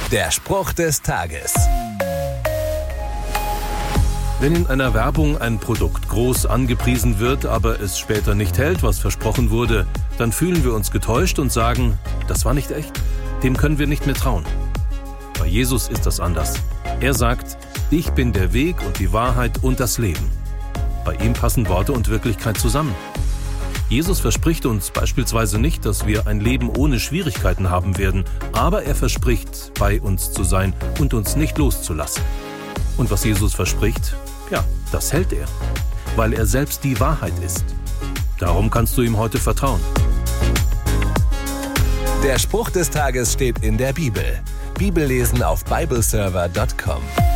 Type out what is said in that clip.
Der Spruch des Tages. Wenn in einer Werbung ein Produkt groß angepriesen wird, aber es später nicht hält, was versprochen wurde, dann fühlen wir uns getäuscht und sagen, das war nicht echt, dem können wir nicht mehr trauen. Bei Jesus ist das anders. Er sagt, ich bin der Weg und die Wahrheit und das Leben. Bei ihm passen Worte und Wirklichkeit zusammen. Jesus verspricht uns beispielsweise nicht, dass wir ein Leben ohne Schwierigkeiten haben werden, aber er verspricht, bei uns zu sein und uns nicht loszulassen. Und was Jesus verspricht, ja, das hält er, weil er selbst die Wahrheit ist. Darum kannst du ihm heute vertrauen. Der Spruch des Tages steht in der Bibel. Bibellesen auf bibleserver.com.